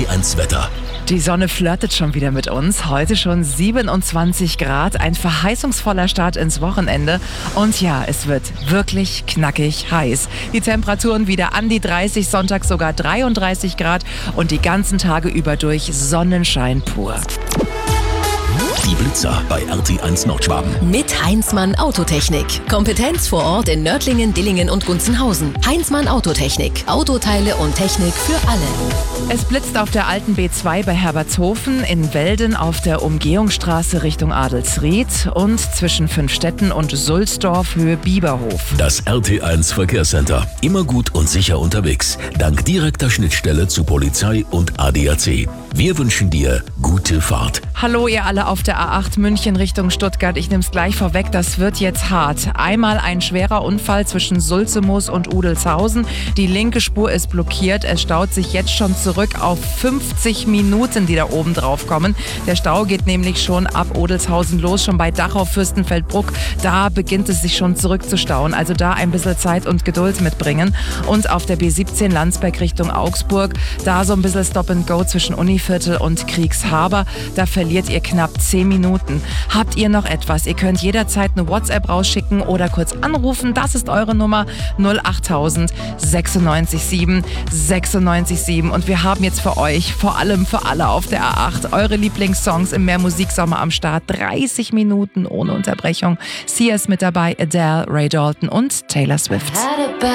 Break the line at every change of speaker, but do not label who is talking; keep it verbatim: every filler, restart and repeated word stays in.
T eins Wetter.
Die Sonne flirtet schon wieder mit uns. Heute schon siebenundzwanzig Grad, ein verheißungsvoller Start ins Wochenende. Und ja, es wird wirklich knackig heiß. Die Temperaturen wieder an die dreißig, Sonntag sogar dreiunddreißig Grad und die ganzen Tage über durch Sonnenschein pur.
Die Blitzer bei R T eins Nordschwaben.
Mit Heinzmann Autotechnik. Kompetenz vor Ort in Nördlingen, Dillingen und Gunzenhausen. Heinzmann Autotechnik. Autoteile und Technik für alle.
Es blitzt auf der alten B zwei bei Herbertshofen, in Welden auf der Umgehungsstraße Richtung Adelsried und zwischen Fünfstetten und Sulzdorf Höhe Bieberhof.
Das R T eins Verkehrscenter. Immer gut und sicher unterwegs. Dank direkter Schnittstelle zu Polizei und A D A C. Wir wünschen dir gute Fahrt.
Hallo ihr alle auf der A acht München Richtung Stuttgart. Ich nehme es gleich vorweg, das wird jetzt hart. Einmal ein schwerer Unfall zwischen Sulzemoos und Udelshausen. Die linke Spur ist blockiert. Es staut sich jetzt schon zurück auf fünfzig Minuten, die da oben drauf kommen. Der Stau geht nämlich schon ab Odelshausen los, schon bei Dachau, Fürstenfeldbruck. Da beginnt es sich schon zurückzustauen. Also da ein bisschen Zeit und Geduld mitbringen. Und auf der B siebzehn Landsberg Richtung Augsburg, da so ein bisschen Stop and Go zwischen Univiertel und Kriegshaber. Da verliert ihr knapp zehn Minuten. Habt ihr noch etwas? Ihr könnt jederzeit eine WhatsApp rausschicken oder kurz anrufen. Das ist eure Nummer null achttausend sechsundneunzig sieben sechsundneunzig sieben. Und wir haben jetzt für euch, vor allem für alle auf der A acht, eure Lieblingssongs im Mehrmusiksommer am Start. dreißig Minuten ohne Unterbrechung. Sia ist mit dabei, Adele, Ray Dalton und Taylor Swift.